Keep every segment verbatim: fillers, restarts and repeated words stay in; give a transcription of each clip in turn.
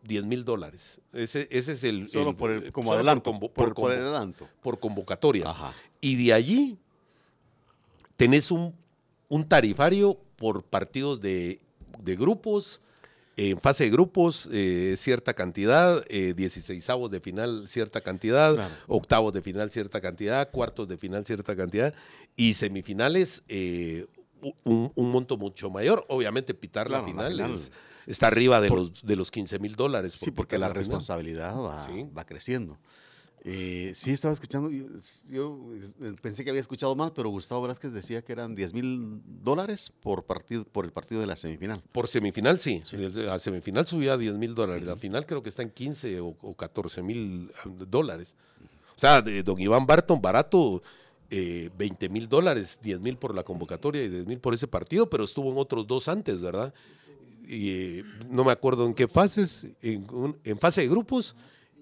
diez mil dólares. Ese, ese es el... Solo el, por el, como solo adelanto. Por, convo, por, por, por convo, adelanto. Por convocatoria. Ajá. Y de allí tenés un, un tarifario por partidos de, de grupos. En fase de grupos, eh, cierta cantidad, eh, dieciseisavos de final, cierta cantidad, claro. Octavos de final, cierta cantidad, cuartos de final, cierta cantidad, y semifinales, eh, un, un monto mucho mayor. Obviamente, pitar claro, la final, la final es, está arriba de, por, los, de los quince mil dólares. Sí, porque la, la responsabilidad va, sí. va creciendo. Eh, sí, estaba escuchando, yo, yo pensé que había escuchado mal, pero Gustavo Velázquez decía que eran diez mil dólares por partido, por el partido de la semifinal. Por semifinal, sí. sí. La semifinal subía a diez mil dólares. Uh-huh. La final creo que está en quince o, o catorce mil dólares. Uh-huh. O sea, de don Iván Barton, barato, eh, veinte mil dólares, diez mil por la convocatoria y diez mil por ese partido, pero estuvo en otros dos antes, ¿verdad? Y eh, no me acuerdo en qué fases, en, un, en fase de grupos.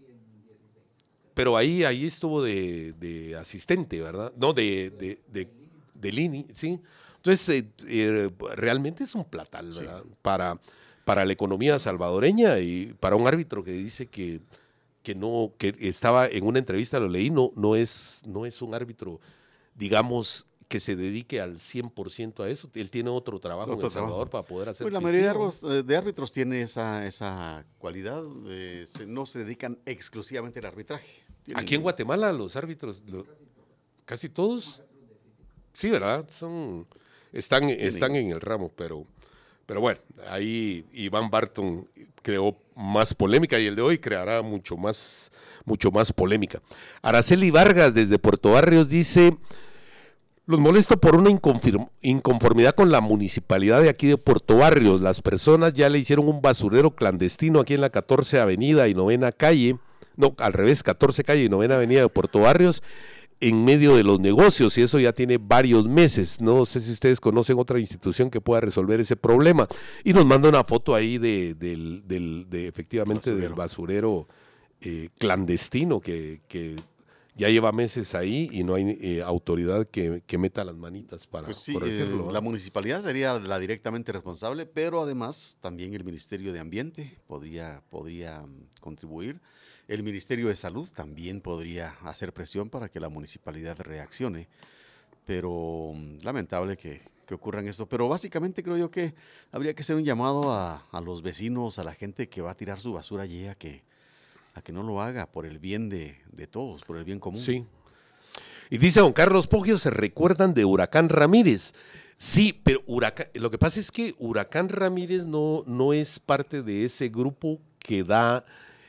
Pero ahí, ahí estuvo de, de asistente, ¿verdad? No, de, de, de, de Lini, ¿sí? Entonces, eh, eh, realmente es un platal, ¿verdad? Sí. Para, para la economía salvadoreña y para un árbitro que dice que, que no, que estaba en una entrevista, lo leí, no, no, es, no es un árbitro, digamos, que se dedique al cien por ciento a eso. Él tiene otro trabajo otro en El Salvador trabajo. Para poder hacer. Pues la mayoría de árbitros, de árbitros tiene esa, esa cualidad, eh, se, no se dedican exclusivamente al arbitraje. Tienen Aquí en Guatemala los árbitros, lo, casi todos, sí, ¿verdad? Son, están, están en el ramo, pero, pero bueno, ahí Iván Barton creó más polémica y el de hoy creará mucho más, mucho más polémica. Araceli Vargas desde Puerto Barrios dice: los molesto por una inconformidad con la municipalidad de aquí de Puerto Barrios. Las personas ya le hicieron un basurero clandestino aquí en la catorce Avenida y novena Calle, no, al revés, catorce Calle y novena Avenida de Puerto Barrios, en medio de los negocios, y eso ya tiene varios meses. No sé si ustedes conocen otra institución que pueda resolver ese problema. Y nos manda una foto ahí de, de, de, de efectivamente, basurero. del basurero eh, clandestino que... que ya lleva meses ahí y no hay eh, autoridad que, que meta las manitas para pues sí, corregirlo. Eh, la municipalidad sería la directamente responsable, pero además también el Ministerio de Ambiente podría, podría contribuir. El Ministerio de Salud también podría hacer presión para que la municipalidad reaccione. Pero lamentable que, que ocurran esto. Pero básicamente creo yo que habría que hacer un llamado a, a los vecinos, a la gente que va a tirar su basura allí, a que a que no lo haga por el bien de, de todos, por el bien común. Sí. Y dice don Carlos Poggio, ¿se recuerdan de Huracán Ramírez? Sí, pero Huracán, lo que pasa es que Huracán Ramírez no, no es parte de ese grupo que da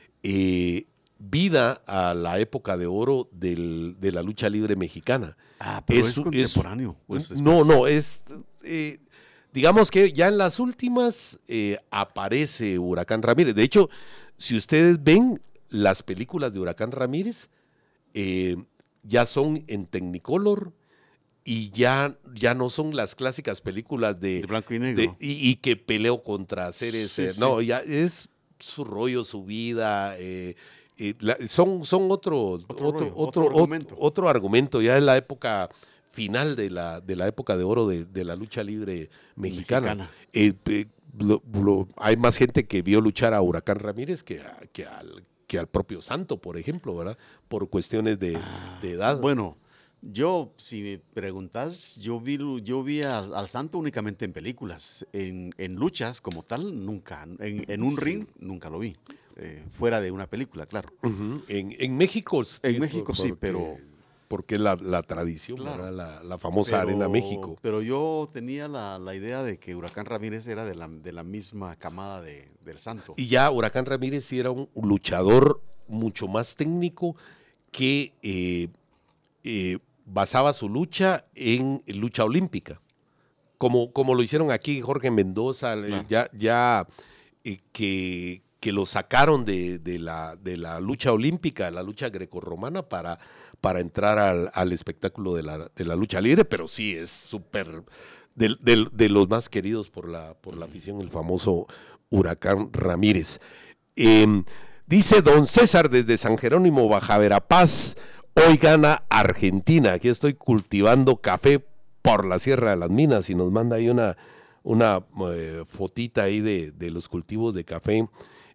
eh, vida a la época de oro del, de la lucha libre mexicana. Ah, pero es, es contemporáneo. Es, es no, no, es... Eh, digamos que ya en las últimas eh, aparece Huracán Ramírez. De hecho, si ustedes ven las películas de Huracán Ramírez, eh, ya son en Technicolor y ya, ya no son las clásicas películas de, de blanco y negro. De, y, y que peleó contra seres. Sí, eh, sí. No, ya es su rollo, su vida. Eh, eh, la, son, son otro, otro, otro, rollo, otro, otro, argumento. otro, otro argumento. Ya es la época final de la, de la época de oro de, de la lucha libre mexicana. mexicana. Eh, eh, lo, lo, hay más gente que vio luchar a Huracán Ramírez que, a, que al que al propio Santo, por ejemplo, ¿verdad? Por cuestiones de, ah, de edad. Bueno, yo, si me preguntas, yo vi, yo vi al, al Santo únicamente en películas. En, en luchas como tal, nunca. En, en un sí. ring, nunca lo vi. Eh, fuera de una película, claro. Uh-huh. En, en México. En México por, sí, porque, pero... Porque la, la tradición, claro. la, la famosa pero, Arena México. Pero yo tenía la, la idea de que Huracán Ramírez era de la, de la misma camada de, del Santo. Y ya Huracán Ramírez sí era un luchador mucho más técnico que eh, eh, basaba su lucha en lucha olímpica. Como, como lo hicieron aquí Jorge Mendoza, claro. ya, ya eh, que, que lo sacaron de, de, la, de la lucha olímpica, la lucha grecorromana, para... para entrar al, al espectáculo de la, de la lucha libre, pero sí es súper de, de, de los más queridos por la, por la afición, el famoso Huracán Ramírez. Eh, dice don César desde San Jerónimo, Baja Verapaz, hoy gana Argentina, aquí estoy cultivando café por la Sierra de las Minas y nos manda ahí una, una eh, fotita ahí de, de los cultivos de café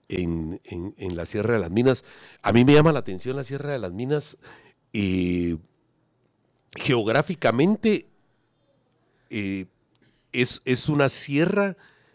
en, en, en la Sierra de las Minas. A mí me llama la atención la Sierra de las Minas. Eh, geográficamente eh, es, es una sierra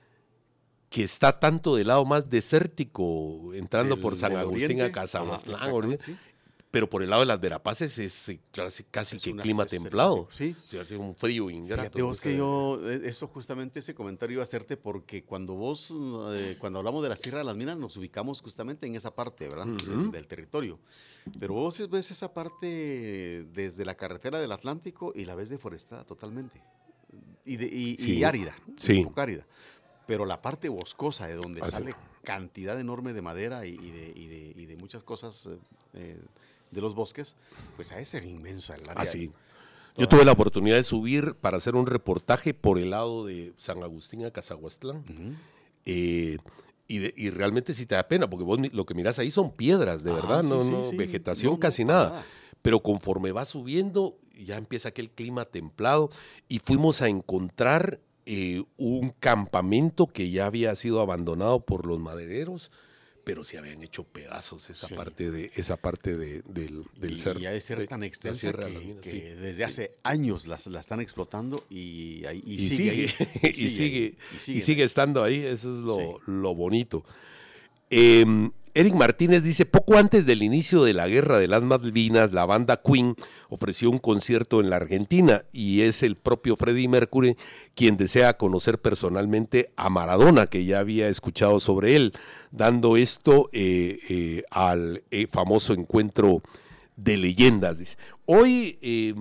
que está tanto del lado más desértico, entrando Del- por San del Agustín oriente. a Cazahuastlán, Ajá, exactamente, sí. pero por el lado de las Verapaces es eh, casi, casi Es que una- clima es templado. selvático, sí. O sea, hace un frío ingrato. Fíjate vos pues, que yo, eh, eso justamente, ese comentario iba a hacerte porque cuando vos, eh, cuando hablamos de la Sierra de las Minas, nos ubicamos justamente en esa parte, ¿verdad? Ujú. del, del territorio. Pero vos ves esa parte desde la carretera del Atlántico y la ves deforestada totalmente. Y, de- y- y Sí. árida, Sí. un poco árida. Pero la parte boscosa, de donde Ah, sí. sale cantidad enorme de madera y, y de, y de- y de muchas cosas eh, eh, de los bosques, pues a ese era inmensa el área. Ah, sí. Yo tuve la oportunidad de subir para hacer un reportaje por el lado de San Agustín a Cazahuastlán. Ujú. Eh, y, de- y realmente sí te da pena, porque vos mi- lo que mirás ahí son piedras, de Ah, verdad, sí, no, sí, no, sí. vegetación No, no, casi para nada. nada. Pero conforme va subiendo, ya empieza aquel clima templado y fuimos a encontrar eh, un campamento que ya había sido abandonado por los madereros, pero se habían hecho pedazos esa Sí. parte de esa parte de, del, del y, cerro. y ha de ser de tan la extensa Sierra que, de las Minas, que sí. desde hace años las, la están explotando y, ahí- y Y sigue, sigue, ahí, y sigue, ahí, y sigue sigue ahí. estando ahí, eso es lo, Sí. lo bonito. Eh, Eric Martínez dice, poco antes del inicio de la guerra de las Malvinas, la banda Queen ofreció un concierto en la Argentina y es el propio Freddie Mercury quien desea conocer personalmente a Maradona, que ya había escuchado sobre él, dando esto eh, eh, al eh, famoso encuentro de leyendas. Dice. Hoy, eh,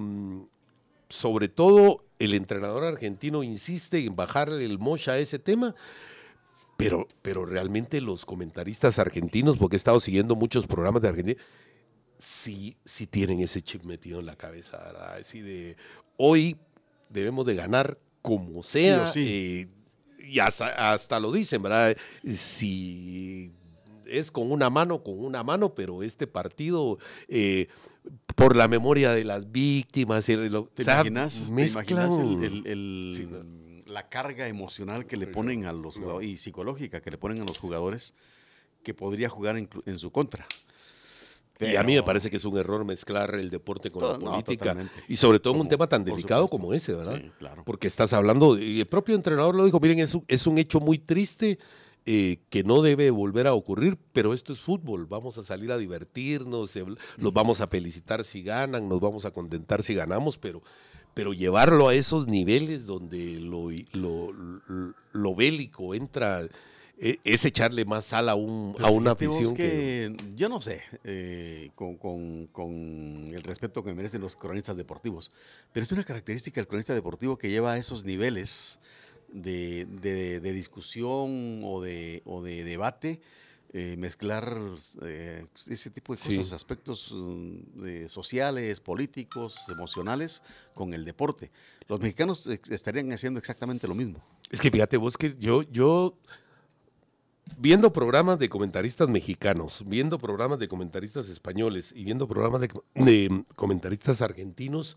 sobre todo, el entrenador argentino insiste en bajarle el mocha a ese tema. Pero, pero realmente los comentaristas argentinos, porque he estado siguiendo muchos programas de Argentina, sí, sí tienen ese chip metido en la cabeza, ¿verdad? Así de, hoy debemos de ganar como sea, Sí o sí. eh, y hasta, hasta lo dicen, ¿verdad? Si es con una mano, con una mano, pero este partido, eh, por la memoria de las víctimas, y lo, ¿Te o sea, imaginas, te mezclan- imaginas el, el- el- Sí, no. la carga emocional que le ponen a los No. jugadores y psicológica que le ponen a los jugadores que podría jugar en, en su contra? Y a mí me Pero- parece que es un error mezclar el deporte con To- la no, política. totalmente. Y sobre todo en Como- un tema tan por delicado supuesto. como ese, ¿verdad? Sí, claro. Porque estás hablando, y el propio entrenador lo dijo, miren, es un, es un hecho muy triste eh, que no debe volver a ocurrir, pero esto es fútbol, vamos a salir a divertirnos, eh, los vamos a felicitar si ganan, nos vamos a contentar si ganamos, pero, pero llevarlo a esos niveles donde lo, lo, lo, lo bélico entra... Es echarle más sal a, un, Pero a una fíjate vos afición que... que, yo no sé, eh, con, con- con el respeto que merecen los cronistas deportivos, pero es una característica del cronista deportivo que lleva a esos niveles de, de- de discusión o de, o de debate, eh, mezclar eh, ese tipo de Sí. cosas, aspectos mm, de sociales, políticos, emocionales, con el deporte. Los mexicanos ex- estarían haciendo exactamente lo mismo. Es que fíjate vos que yo, yo viendo programas de comentaristas mexicanos, viendo programas de comentaristas españoles y viendo programas de, de comentaristas argentinos,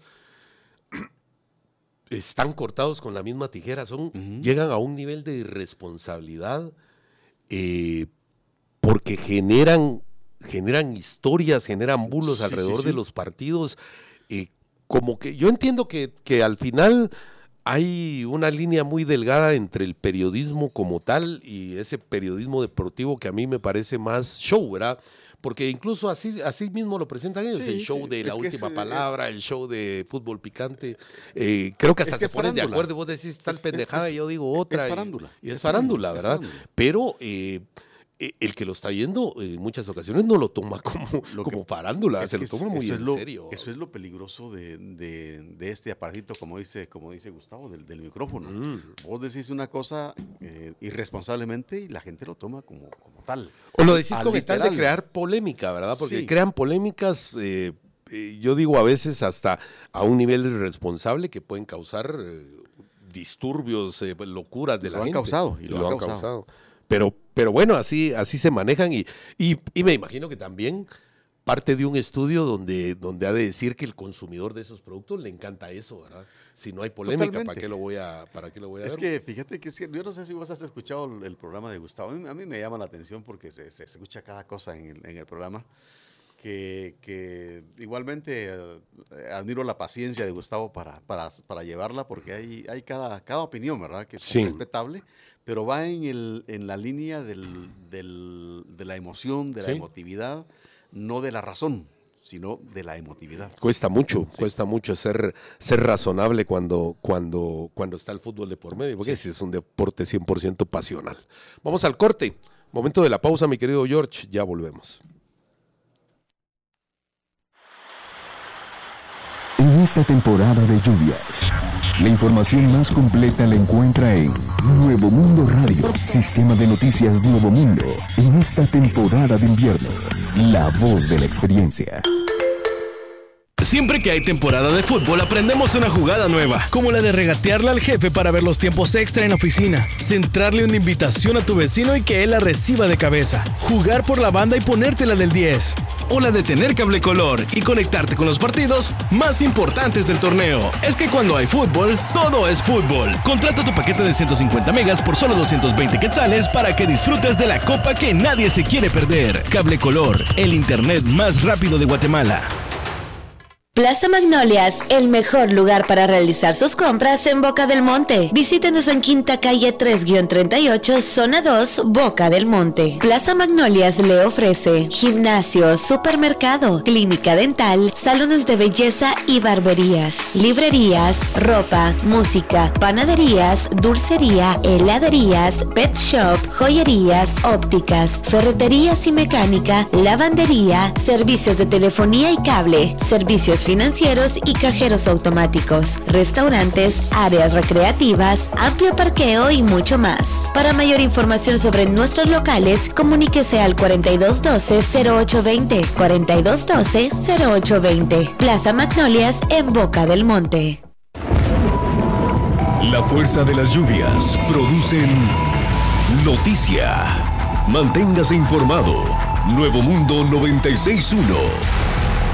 están cortados con la misma tijera, son, Ujú. llegan a un nivel de irresponsabilidad eh, porque generan, generan historias, generan bulos Sí, alrededor sí, sí. de los partidos. eh, como que yo entiendo que, que al final hay una línea muy delgada entre el periodismo como tal y ese periodismo deportivo que a mí me parece más show, ¿verdad? Porque incluso así, así mismo lo presentan ellos, Sí, el show sí. de la Es que última es- es- palabra, el show de fútbol picante. Eh, creo que hasta Es que se es ponen de farándula. acuerdo, vos decís tal Es- es- pendejada es- y yo digo otra. es y- farándula, Y, es es farándula, farándula, es ¿verdad? farándula. Pero eh, eh, el que lo está viendo en muchas ocasiones no lo toma como, Lo que- como farándula, Es se que lo toma muy eso en es lo, serio. Eso es lo peligroso de, de- de este aparatito, como dice, como dice Gustavo, del, del micrófono. Mm. Vos decís una cosa eh, irresponsablemente y la gente lo toma como, como tal. O lo decís Al con el tal de literal. crear polémica, ¿verdad? Porque Sí. crean polémicas, eh, eh, yo digo a veces hasta a un nivel irresponsable que pueden causar eh, disturbios, eh, locuras de Y la lo han gente. causado, y lo han causado. Pero, pero bueno, así, así se manejan y, y, y me imagino que también parte de un estudio donde, donde ha de decir que el consumidor de esos productos le encanta eso, ¿verdad? Si no hay polémica, Totalmente. ¿para qué lo voy a, para qué lo voy a Es ver? que fíjate que es que yo no sé si vos has escuchado el, el programa de Gustavo. A mí, a mí me llama la atención porque se, se escucha cada cosa en el, en el programa. Que, que igualmente eh, admiro la paciencia de Gustavo para, para, para llevarla, porque hay, hay cada, cada opinión, ¿verdad? Que es Sí. respetable, pero va en, el, en la línea del, del, de la emoción, de la Sí. emotividad, no de la razón, sino de la emotividad. Cuesta mucho, sí. cuesta mucho ser, ser razonable cuando, cuando, cuando está el fútbol de por medio, porque sí. es un deporte cien por ciento pasional. Vamos al corte, momento de la pausa, mi querido George, ya volvemos. En esta temporada de lluvias, la información más completa la encuentra en Nuevo Mundo Radio, sistema de noticias Nuevo Mundo. En esta temporada de invierno, la voz de la experiencia. Siempre que hay temporada de fútbol aprendemos una jugada nueva, como la de regatearle al jefe para ver los tiempos extra en la oficina, centrarle una invitación a tu vecino y que él la reciba de cabeza, jugar por la banda y ponértela del diez, o la de tener cable color y conectarte con los partidos más importantes del torneo. Es que cuando hay fútbol, todo es fútbol. Contrata tu paquete de ciento cincuenta megas por solo doscientos veinte quetzales para que disfrutes de la copa que nadie se quiere perder. Cable color, el internet más rápido de Guatemala. Plaza Magnolias, el mejor lugar para realizar sus compras en Boca del Monte. Visítenos en Quinta Calle tres treinta y ocho, Zona dos, Boca del Monte. Plaza Magnolias le ofrece gimnasio, supermercado, clínica dental, salones de belleza y barberías, librerías, ropa, música, panaderías, dulcería, heladerías, pet shop, joyerías, ópticas, ferreterías y mecánica, lavandería, servicios de telefonía y cable, servicios financieros y cajeros automáticos, restaurantes, áreas recreativas, amplio parqueo y mucho más. Para mayor información sobre nuestros locales, comuníquese al cuarenta y dos doce, cero ocho veinte, cuarenta y dos doce, cero ocho veinte. Plaza Magnolias en Boca del Monte. La fuerza de las lluvias producen noticia. Manténgase informado. Nuevo Mundo noventa y seis punto uno.